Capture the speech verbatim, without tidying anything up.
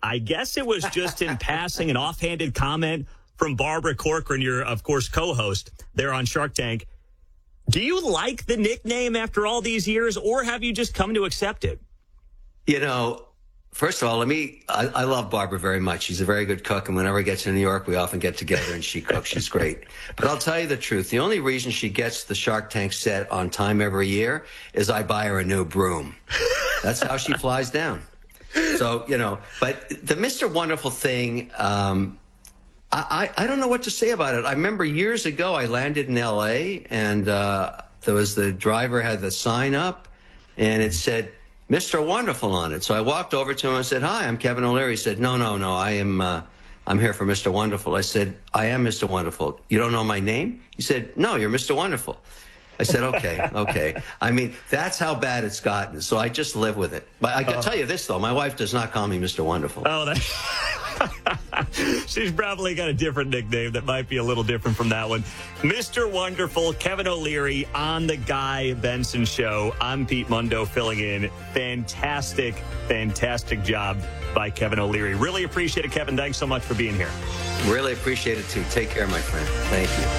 I guess it was just in passing, an offhanded comment from Barbara Corcoran, your, of course, co-host there on Shark Tank. Do you like the nickname after all these years, or have you just come to accept it? You know, first of all, let me, I, I love Barbara very much. She's a very good cook, and whenever I get to New York, we often get together and she cooks. She's great. But I'll tell you the truth. The only reason she gets the Shark Tank set on time every year is I buy her a new broom. That's how she flies down. So, you know, but the Mister Wonderful thing, um, I, I don't know what to say about it. I remember years ago I landed in L A and uh, there was the driver had the sign up and it said Mister Wonderful on it. So I walked over to him and said, "Hi, I'm Kevin O'Leary." He said, "No, no, no, I am uh, I'm here for Mister Wonderful." I said, "I am Mister Wonderful. You don't know my name?" He said, "No, you're Mister Wonderful." I said, okay, okay. I mean, that's how bad it's gotten. So I just live with it. But I can uh, tell you this, though. My wife does not call me Mister Wonderful. Oh, that... She's probably got a different nickname that might be a little different from that one. Mister Wonderful, Kevin O'Leary on the Guy Benson Show. I'm Pete Mundo filling in. Fantastic, fantastic job by Kevin O'Leary. Really appreciate it, Kevin. Thanks so much for being here. Really appreciate it, too. Take care, my friend. Thank you.